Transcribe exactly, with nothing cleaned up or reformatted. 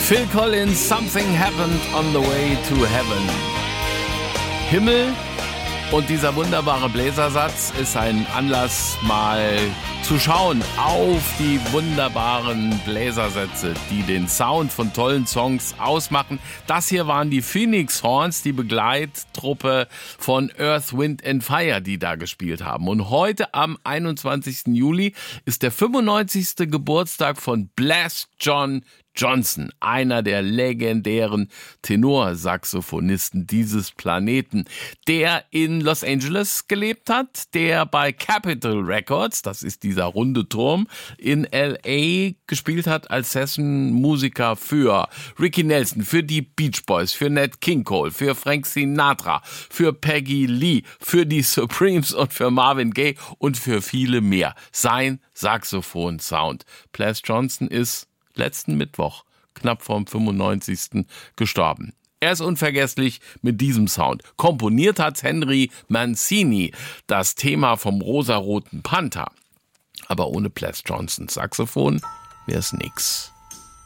Phil Collins, Something Happened on the Way to Heaven. Himmel und dieser wunderbare Bläsersatz ist ein Anlass, mal zu schauen auf die wunderbaren Bläsersätze, die den Sound von tollen Songs ausmachen. Das hier waren die Phoenix Horns, die Begleittruppe von Earth, Wind and Fire, die da gespielt haben. Und heute am einundzwanzigsten Juli ist der fünfundneunzigste Geburtstag von Blas John Johnson, einer der legendären Tenorsaxophonisten dieses Planeten, der in Los Angeles gelebt hat, der bei Capitol Records, das ist dieser runde Turm, in L A gespielt hat als Session-Musiker für Ricky Nelson, für die Beach Boys, für Nat King Cole, für Frank Sinatra, für Peggy Lee, für die Supremes und für Marvin Gaye und für viele mehr. Sein Saxophon-Sound. Blas Johnson ist letzten Mittwoch, knapp vorm fünfundneunzigsten gestorben. Er ist unvergesslich mit diesem Sound. Komponiert hat Henry Mancini, das Thema vom rosaroten Panther. Aber ohne Blas Johnsons Saxophon wär's nix.